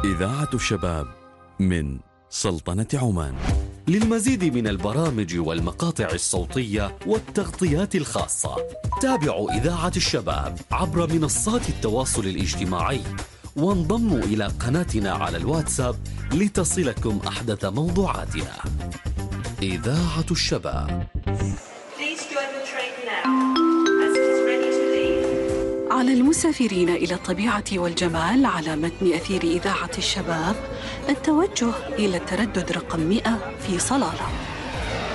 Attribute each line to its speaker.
Speaker 1: إذاعة الشباب من سلطنة عمان.
Speaker 2: للمزيد من البرامج والمقاطع الصوتية والتغطيات الخاصة تابعوا إذاعة الشباب عبر منصات التواصل الاجتماعي، وانضموا إلى قناتنا على الواتساب لتصلكم أحدث موضوعاتنا. إذاعة الشباب.
Speaker 3: على المسافرين إلى الطبيعة والجمال على متن أثير إذاعة الشباب التوجه إلى التردد رقم 100 في صلالة.